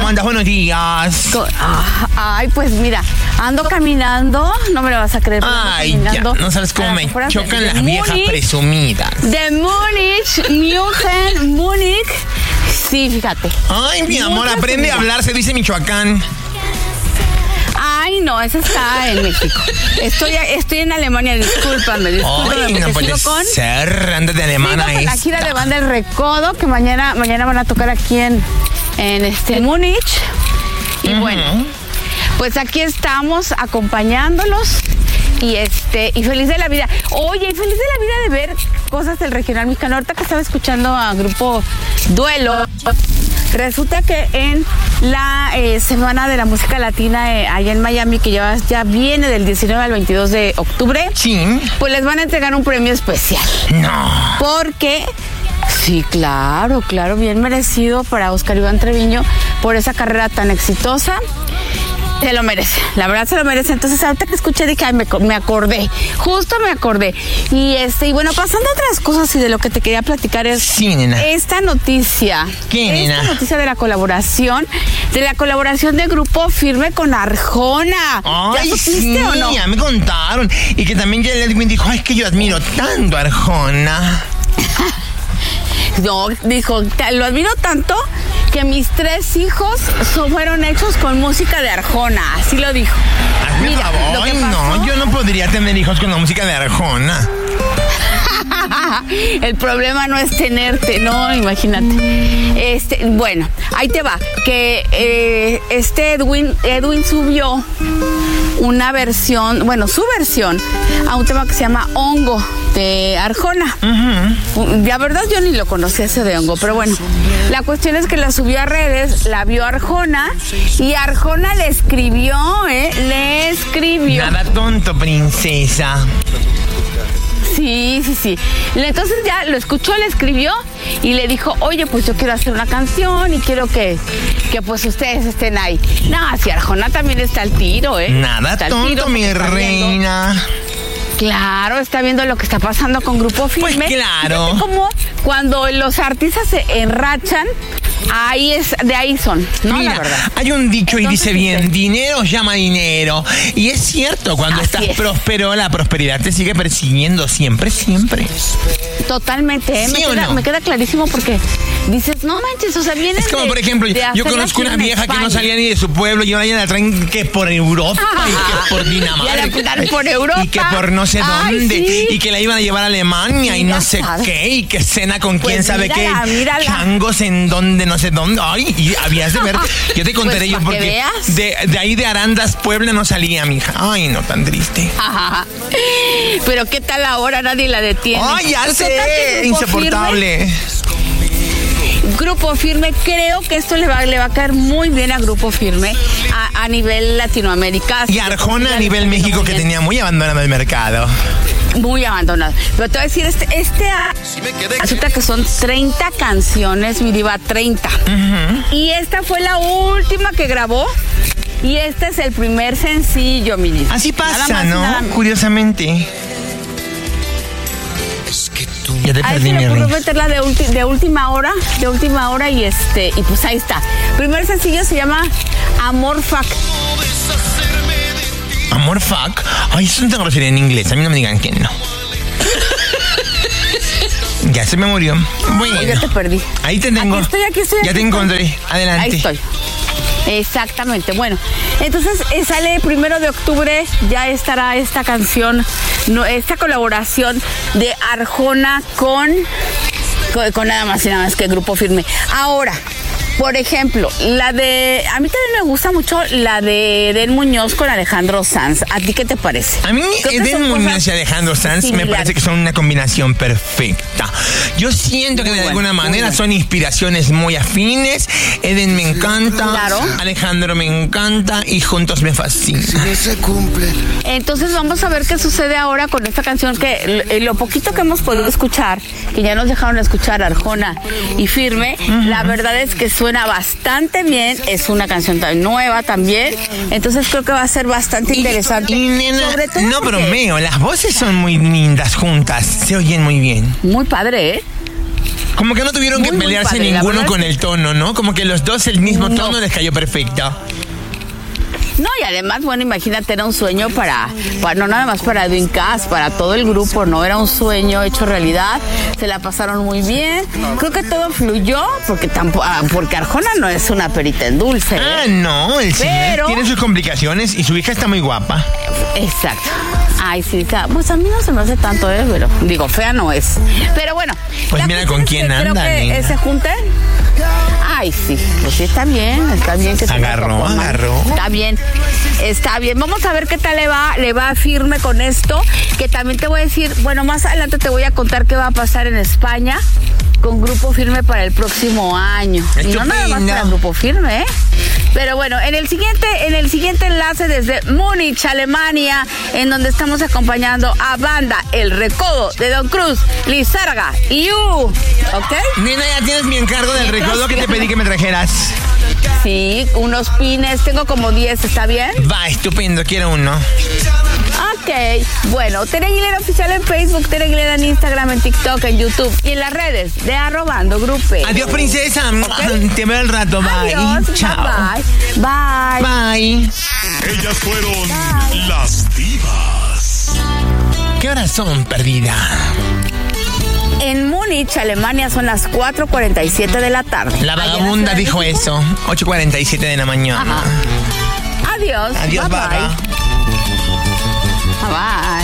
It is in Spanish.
¿Cómo andas? Buenos días. Ay, pues mira, ando caminando, no me lo vas a creer. Ay, ya, no sabes cómo me chocan las viejas presumidas. De Múnich. Sí, fíjate. Ay, mi amor, aprende a hablar, se dice Michoacán. Ay, no, esa está en México. Estoy en Alemania, discúlpame. Ay, no puede ser, anda de alemana esta. La gira de Banda El Recodo, que mañana van a tocar aquí en Múnich. Y bueno, pues aquí estamos acompañándolos. Y feliz de la vida. Oye, feliz de la vida de ver cosas del regional mexicano. Ahorita que estaba escuchando a Grupo Duelo, resulta que en la Semana de la Música Latina allá en Miami, que ya viene del 19 al 22 de octubre, sí, pues les van a entregar un premio especial. No. Porque... Sí, claro, bien merecido para Oscar Iván Treviño por esa carrera tan exitosa. Se lo merece, la verdad se lo merece. Entonces, ahorita que escuché dije, ay, me acordé. Y bueno, pasando a otras cosas y de lo que te quería platicar es esta noticia. ¿Qué, nena? Esta noticia de la colaboración de Grupo Firme con Arjona. Ay, ¿Ya supiste o no? Ya me contaron. Y que también ya Edwin dijo, ay, es que yo admiro tanto a Arjona. No, dijo, lo admiro tanto que mis 3 hijos fueron hechos con música de Arjona, así lo dijo. Mira, ay, no, yo no podría tener hijos con la música de Arjona. El problema no es tenerte, no, imagínate. Bueno, ahí te va, que Edwin subió una versión, su versión a un tema que se llama Hongo de Arjona. La verdad yo ni lo conocía ese de Hongo, pero bueno, la cuestión es que la subió a redes, la vio Arjona y Arjona le escribió. Nada tonto, princesa. Sí. Entonces ya lo escuchó, le escribió y le dijo, oye, pues yo quiero hacer una canción y quiero que pues ustedes estén ahí. No, si Arjona también está al tiro, Nada tonto, mi reina. Claro, está viendo lo que está pasando con Grupo Firme. Pues claro. Fíjate cómo cuando los artistas se enrachan, de ahí son, ¿no? Mira, la verdad. hay un dicho y dice bien, dinero llama dinero. Y es cierto, cuando estás próspero, la prosperidad te sigue persiguiendo siempre. Totalmente, ¿Sí me queda clarísimo porque dices, no manches, o sea, vienes. Es como, por ejemplo, yo conozco una vieja que no salía ni de su pueblo y ahora ya la traen que por Europa y que por Dinamarca. Por Europa. Y que por no sé dónde. Sí. Y que la iban a llevar a Alemania y no sé qué. Y que cena con quién sabe qué. Changos en donde, no sé dónde. Ay, y habías de ver. Yo te contaré pues, yo porque de ahí de Arandas, Puebla no salía, mija. Ay, no, tan triste. Pero qué tal ahora, nadie la detiene. Ay, ya sé, insoportable. Grupo Firme, creo que esto le va a caer muy bien a Grupo Firme a nivel Latinoamérica. Y Arjona a nivel México, que tenía muy abandonado el mercado. Muy abandonado. Pero te voy a decir, resulta que son 30 canciones, mi diva, 30. Y esta fue la última que grabó. Y este es el primer sencillo, mi diva. Así pasa, ¿no? Curiosamente. Ya te perdí, mi reina. Meterla de última hora y pues ahí está. Primer sencillo se llama Amor Fuck. ¿Amor Fuck? Ay, eso no tengo que decir en inglés. A mí no me digan que no. Ya se me murió. Bueno. Ya te perdí. Ahí te tengo. Aquí estoy. Ya te encontré. Adelante. Ahí estoy. Exactamente. Bueno, entonces sale 1 de octubre, ya estará esta canción, esta colaboración de Arjona con nada más y nada más que Grupo Firme. Ahora, por ejemplo, a mí también me gusta mucho la de Edén Muñoz con Alejandro Sanz. ¿A ti qué te parece? A mí Edén Muñoz y Alejandro Sanz me parece que son una combinación perfecta. Yo siento que de alguna manera son inspiraciones muy afines. Edén me encanta, claro. Alejandro me encanta y juntos me fascina. Entonces vamos a ver qué sucede ahora con esta canción que lo poquito que hemos podido escuchar, que ya nos dejaron escuchar Arjona y Firme, la verdad es que suena bastante bien, es una canción tan nueva también, entonces creo que va a ser bastante interesante. Y nena, sobre todo no bromeo, las voces son muy lindas juntas, se oyen muy bien. Muy padre, ¿eh? Como que no tuvieron que pelearse padre, ninguno con el tono, ¿no? Como que los dos el mismo tono les cayó perfecto. No, y además, bueno, imagínate, era un sueño para no nada más para Edwin Cass, para todo el grupo, ¿no? Era un sueño hecho realidad, se la pasaron muy bien. Creo que todo fluyó, porque Arjona no es una perita en dulce. Ah, no, el señor tiene sus complicaciones y su hija está muy guapa. Exacto. Ay, sí, pues a mí no se me hace tanto, pero digo, fea no es. Pero bueno. Pues mira con quién anda, creo que se junten. Ay, sí, pues sí, está bien que se agarró. Está bien, vamos a ver qué tal le va firme con esto, que también te voy a decir, bueno, más adelante te voy a contar qué va a pasar en España con Grupo Firme para el próximo año. Estupendo. Y no nada más para Grupo Firme, Pero bueno, en el siguiente enlace desde Múnich, Alemania, en donde estamos acompañando a banda El Recodo de Don Cruz, Lizárraga y You, ¿ok? Nena, ya tienes mi encargo del recodo que te pedí que me trajeras. Sí, unos pines, tengo como 10, ¿está bien? Va, estupendo, quiero uno. Ok, bueno, Tere Aguilera Oficial en Facebook, Tere Aguilera en Instagram, en TikTok, en YouTube y en las redes de @andogrupe. Adiós, princesa. Okay. Te veo al rato, bye. Adiós, chao. Bye. Bye. Ellas fueron las divas. ¿Qué horas son, perdida? En Múnich, Alemania, son las 4:47 de la tarde. La vagabunda dijo eso. 8:47 de la mañana. Ajá. Adiós. Adiós, bye. baba. Bye.